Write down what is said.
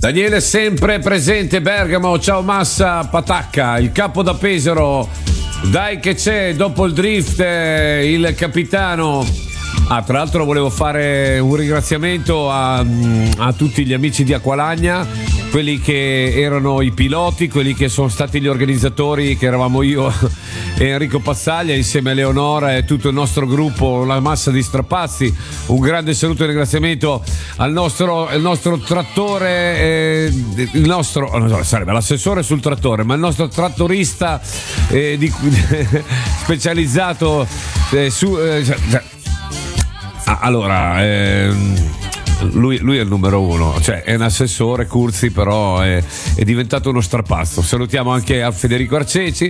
Daniele sempre presente, Bergamo, ciao Massa, Patacca, il capo da Pesaro, dai che c'è, dopo il drift il capitano. Tra l'altro volevo fare un ringraziamento a tutti gli amici di Acqualagna, quelli che erano i piloti, quelli che sono stati gli organizzatori, che eravamo io e Enrico Pazzaglia insieme a Leonora e tutto il nostro gruppo, la massa di strapazzi. Un grande saluto e ringraziamento al nostro trattore, sarebbe l'assessore sul trattore, ma il nostro trattorista specializzato lui è il numero uno, cioè è un assessore Curzi, però è diventato uno strapazzo. Salutiamo anche a Federico Arceci